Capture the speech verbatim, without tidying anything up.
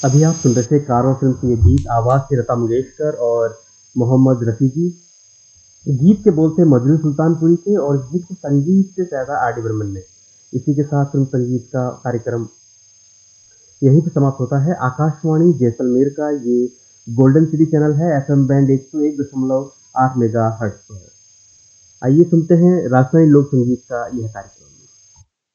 अभी आप सुन रहे थे कारवां फ़िल्म से ये गीत, आवाज़ थी लता मंगेशकर और मोहम्मद रफ़ी की। गीत के बोल थे मजनू सुल्तानपुरी के और गीत को संगीत से ज़्यादा आर डी बर्मन ने। इसी के साथ फ़िल्म संगीत का कार्यक्रम यहीं पे समाप्त होता है। आकाशवाणी जैसलमेर का ये गोल्डन सिटी चैनल है, एफएम बैंड एक सौ एक दशमलव आठ मेगाहर्ट्ज़ पर। आइए सुनते हैं राजस्थानी लोक संगीत का यह कार्यक्रम।